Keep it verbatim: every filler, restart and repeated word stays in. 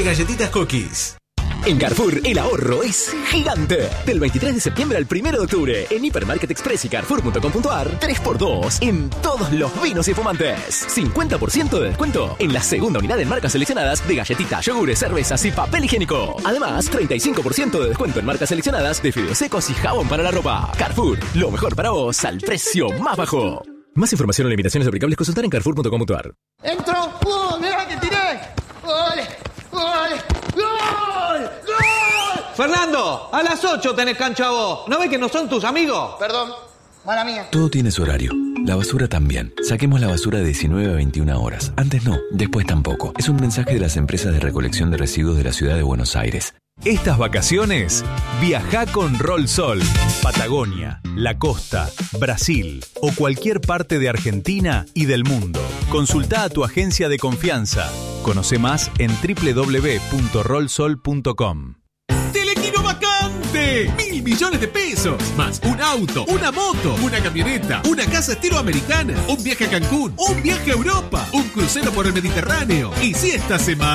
de galletitas Cookies. En Carrefour, el ahorro es gigante. Del veintitrés de septiembre al primero de octubre, en Hipermarket Express y Carrefour punto com punto ar, tres por dos en todos los vinos y fumantes. cincuenta por ciento de descuento en la segunda unidad en marcas seleccionadas de galletitas, yogures, cervezas y papel higiénico. Además, treinta y cinco por ciento de descuento en marcas seleccionadas de fideos secos y jabón para la ropa. Carrefour, lo mejor para vos al precio más bajo. Más información o limitaciones aplicables, consultar en Carrefour punto com punto ar. ¡Entro! ¡Uh! ¡Mira que tiré! ¡Gol! ¡Gol! ¡Gol! ¡Gol! Fernando, a las ocho tenés cancha vos. ¿No ves que no son tus amigos? Perdón, mala mía. Todo tiene su horario. La basura también. Saquemos la basura de diecinueve a veintiuna horas. Antes no, después tampoco. Es un mensaje de las empresas de recolección de residuos de la ciudad de Buenos Aires. Estas vacaciones, viajá con Rolsol. Patagonia, la costa, Brasil o cualquier parte de Argentina y del mundo. Consultá a tu agencia de confianza. Conoce más en doble u doble u doble u punto rolsol punto com. ¡Telequino vacante! ¡Mil millones de pesos! Más un auto, una moto, una camioneta, una casa estilo americana, un viaje a Cancún, un viaje a Europa, un crucero por el Mediterráneo. Y si esta semana